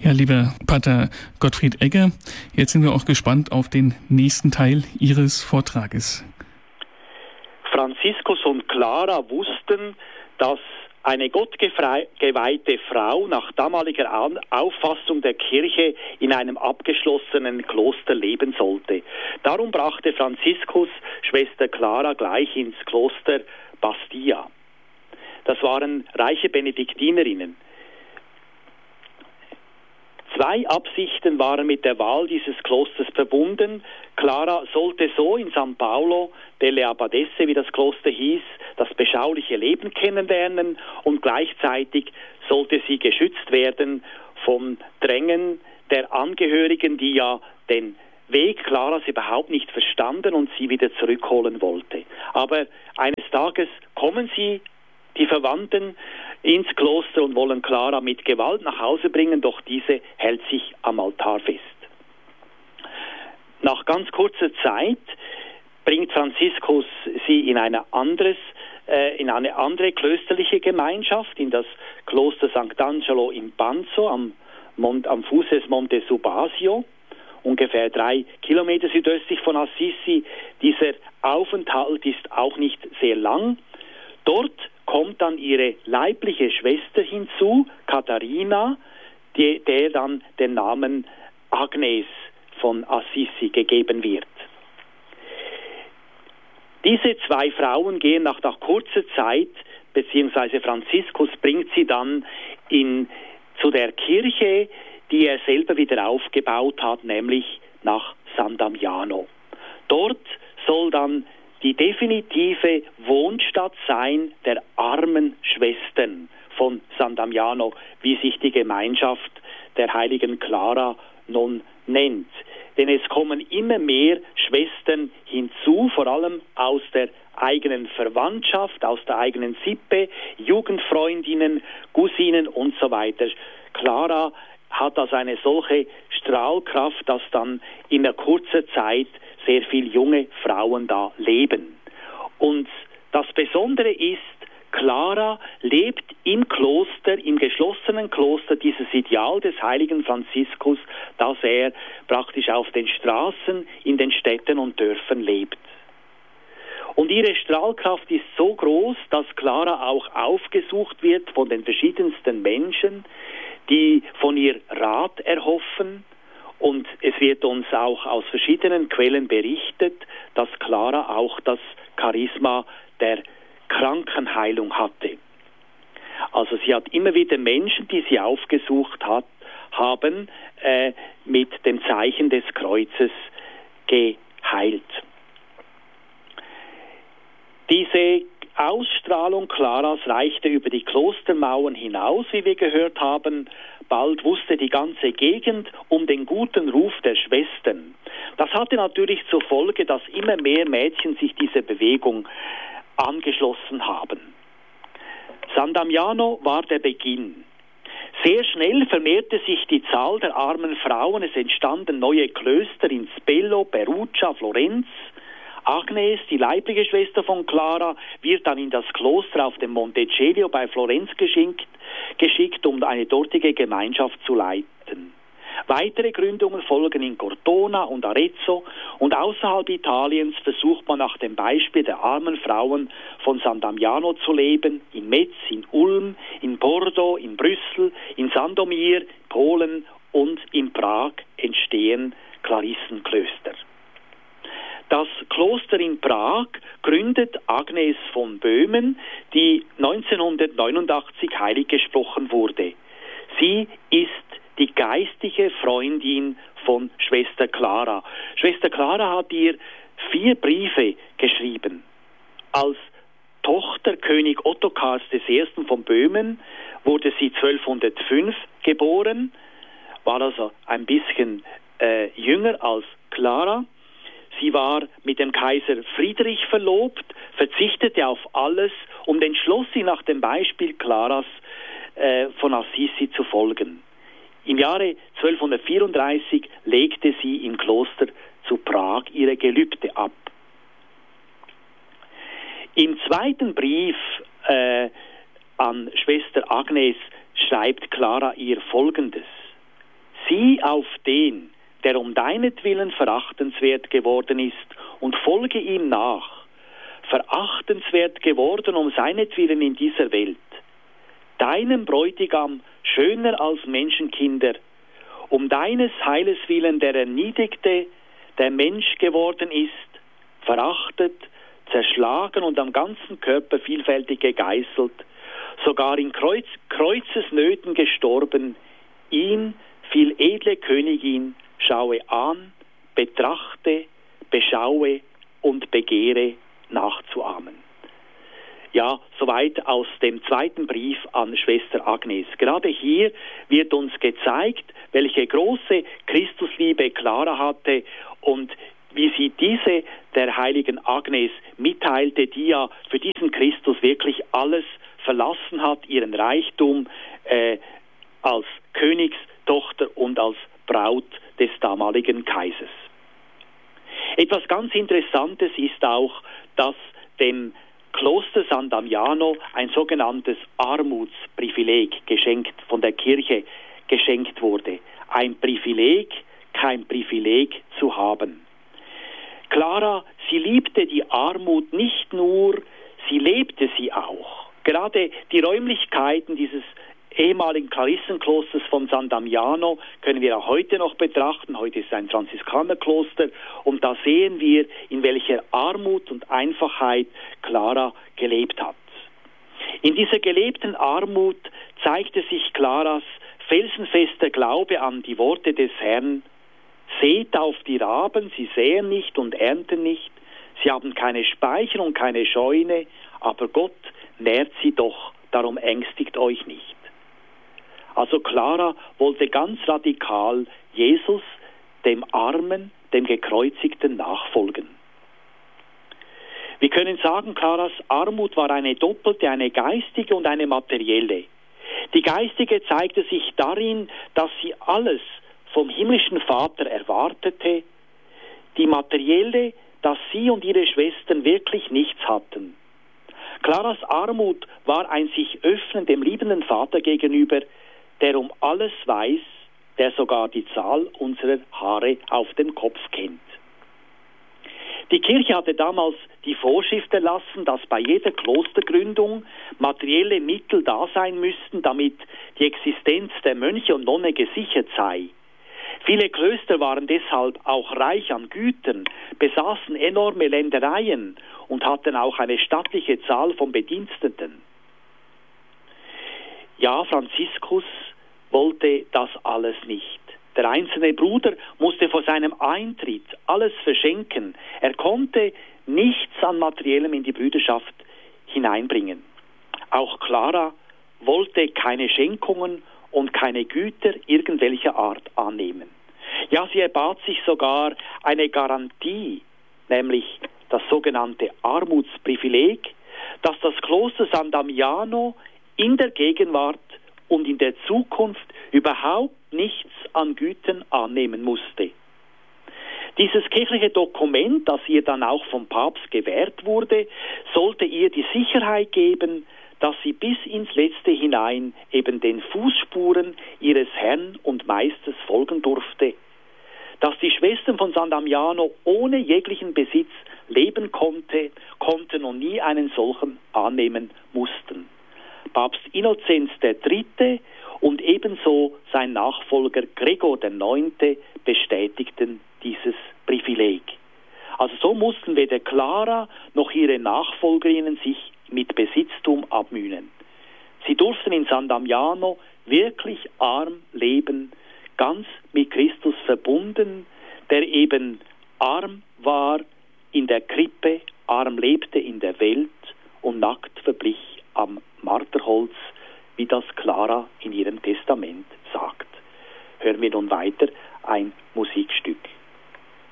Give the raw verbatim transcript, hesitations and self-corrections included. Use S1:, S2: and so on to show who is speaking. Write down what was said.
S1: Ja, lieber Pater Gottfried Egger, jetzt sind wir auch gespannt auf den nächsten Teil Ihres Vortrages.
S2: Franziskus und Clara wussten, dass eine gottgeweihte Frau nach damaliger Auffassung der Kirche in einem abgeschlossenen Kloster leben sollte. Darum brachte Franziskus Schwester Clara gleich ins Kloster Bastia. Das waren reiche Benediktinerinnen. Zwei Absichten waren mit der Wahl dieses Klosters verbunden. Clara sollte so in San Paolo delle Abbadesse, wie das Kloster hieß, das beschauliche Leben kennenlernen, und gleichzeitig sollte sie geschützt werden vom Drängen der Angehörigen, die ja den Weg Claras überhaupt nicht verstanden und sie wieder zurückholen wollte. Aber eines Tages kommen sie, die Verwandten, ins Kloster und wollen Clara mit Gewalt nach Hause bringen, doch diese hält sich am Altar fest. Nach ganz kurzer Zeit bringt Franziskus sie in eine anderes, äh, in eine andere klösterliche Gemeinschaft, in das Kloster Sant'Angelo in Banzo am, Mont, am Fuß des Monte Subasio, ungefähr drei Kilometer südöstlich von Assisi. Dieser Aufenthalt ist auch nicht sehr lang. Dort kommt dann ihre leibliche Schwester hinzu, Katharina, die, der dann den Namen Agnes von Assisi gegeben wird. Diese zwei Frauen gehen nach, nach kurzer Zeit, beziehungsweise Franziskus bringt sie dann in, zu der Kirche, die er selber wieder aufgebaut hat, nämlich nach San Damiano. Dort soll dann die definitive Wohnstadt sein der armen Schwestern von San Damiano, wie sich die Gemeinschaft der heiligen Clara nun nennt. Denn es kommen immer mehr Schwestern hinzu, vor allem aus der eigenen Verwandtschaft, aus der eigenen Sippe, Jugendfreundinnen, Cousinen und so weiter. Clara hat also eine solche Strahlkraft, dass dann in einer kurzen Zeit sehr viele junge Frauen da leben. Und das Besondere ist, Clara lebt im Kloster, im geschlossenen Kloster, dieses Ideal des heiligen Franziskus, dass er praktisch auf den Straßen, in den Städten und Dörfern lebt. Und ihre Strahlkraft ist so groß, dass Clara auch aufgesucht wird von den verschiedensten Menschen, die von ihr Rat erhoffen. Und es wird uns auch aus verschiedenen Quellen berichtet, dass Clara auch das Charisma der Krankenheilung hatte. Also sie hat immer wieder Menschen, die sie aufgesucht hat, haben, äh, mit dem Zeichen des Kreuzes geheilt. Diese Ausstrahlung Claras reichte über die Klostermauern hinaus, wie wir gehört haben. Bald wusste die ganze Gegend um den guten Ruf der Schwestern. Das hatte natürlich zur Folge, dass immer mehr Mädchen sich dieser Bewegung angeschlossen haben. San Damiano war der Beginn. Sehr schnell vermehrte sich die Zahl der armen Frauen. Es entstanden neue Klöster in Spello, Perugia, Florenz. Agnes, die leibliche Schwester von Clara, wird dann in das Kloster auf dem Monte Celio bei Florenz geschickt, geschickt, um eine dortige Gemeinschaft zu leiten. Weitere Gründungen folgen in Cortona und Arezzo, und außerhalb Italiens versucht man nach dem Beispiel der armen Frauen von San Damiano zu leben, in Metz, in Ulm, in Bordeaux, in Brüssel, in Sandomir, Polen und in Prag entstehen Klarissenklöster. Das Kloster in Prag gründet Agnes von Böhmen, die neunzehnhundertneunundachtzig heilig gesprochen wurde. Sie ist die geistige Freundin von Schwester Clara. Schwester Clara hat ihr vier Briefe geschrieben. Als Tochter König Ottokars I. von Böhmen wurde sie zwölfhundertfünf geboren, war also ein bisschen äh, jünger als Clara. Sie war mit dem Kaiser Friedrich verlobt, verzichtete auf alles und entschloss sich nach dem Beispiel Claras äh, von Assisi zu folgen. Im Jahre zwölfhundertvierunddreißig legte sie im Kloster zu Prag ihre Gelübde ab. Im zweiten Brief äh, an Schwester Agnes schreibt Clara ihr Folgendes: Sieh auf den, der um deinetwillen verachtenswert geworden ist, und folge ihm nach, verachtenswert geworden um seinetwillen in dieser Welt. Deinem Bräutigam schöner als Menschenkinder, um deines Heiles willen, der Erniedrigte, der Mensch geworden ist, verachtet, zerschlagen und am ganzen Körper vielfältig gegeißelt, sogar in Kreuz, Kreuzesnöten gestorben, ihn, viel edle Königin, schaue an, betrachte, beschaue und begehre nachzuahmen. Ja, soweit aus dem zweiten Brief an Schwester Agnes. Gerade hier wird uns gezeigt, welche große Christusliebe Clara hatte und wie sie diese der heiligen Agnes mitteilte, die ja für diesen Christus wirklich alles verlassen hat, ihren Reichtum äh, als Königstochter und als Braut des damaligen Kaisers. Etwas ganz Interessantes ist auch, dass dem Kloster San Damiano ein sogenanntes Armutsprivileg geschenkt, von der Kirche geschenkt wurde. Ein Privileg, kein Privileg zu haben. Clara, sie liebte die Armut nicht nur, sie lebte sie auch. Gerade die Räumlichkeiten dieses ehemaligen Klarissenklosters von San Damiano können wir auch heute noch betrachten. Heute ist es ein Franziskanerkloster und da sehen wir, in welcher Armut und Einfachheit Clara gelebt hat. In dieser gelebten Armut zeigte sich Claras felsenfester Glaube an die Worte des Herrn. Seht auf die Raben, sie säen nicht und ernten nicht, sie haben keine Speicher und keine Scheune, aber Gott nährt sie doch, darum ängstigt euch nicht. Also Clara wollte ganz radikal Jesus, dem Armen, dem Gekreuzigten, nachfolgen. Wir können sagen, Claras Armut war eine doppelte, eine geistige und eine materielle. Die geistige zeigte sich darin, dass sie alles vom himmlischen Vater erwartete, die materielle, dass sie und ihre Schwestern wirklich nichts hatten. Claras Armut war ein sich öffnen dem liebenden Vater gegenüber, der um alles weiß, der sogar die Zahl unserer Haare auf dem Kopf kennt. Die Kirche hatte damals die Vorschrift erlassen, dass bei jeder Klostergründung materielle Mittel da sein müssten, damit die Existenz der Mönche und Nonne gesichert sei. Viele Klöster waren deshalb auch reich an Gütern, besaßen enorme Ländereien und hatten auch eine stattliche Zahl von Bediensteten. Ja, Franziskus wollte das alles nicht. Der einzelne Bruder musste vor seinem Eintritt alles verschenken. Er konnte nichts an Materiellem in die Brüderschaft hineinbringen. Auch Clara wollte keine Schenkungen und keine Güter irgendwelcher Art annehmen. Ja, sie erbat sich sogar eine Garantie, nämlich das sogenannte Armutsprivileg, dass das Kloster San Damiano in der Gegenwart und in der Zukunft überhaupt nichts an Gütern annehmen musste. Dieses kirchliche Dokument, das ihr dann auch vom Papst gewährt wurde, sollte ihr die Sicherheit geben, dass sie bis ins Letzte hinein eben den Fußspuren ihres Herrn und Meisters folgen durfte, dass die Schwestern von San Damiano ohne jeglichen Besitz leben konnte, konnten und nie einen solchen annehmen mussten. Papst Innozenz der Dritte und ebenso sein Nachfolger Gregor der Neunte bestätigten dieses Privileg. Also so mussten weder Clara noch ihre Nachfolgerinnen sich mit Besitztum abmühen. Sie durften in San Damiano wirklich arm leben, ganz mit Christus verbunden, der eben arm war in der Krippe, arm lebte in der Welt und nackt verblich am Marterholz, wie das Clara in ihrem Testament sagt. Hören wir nun weiter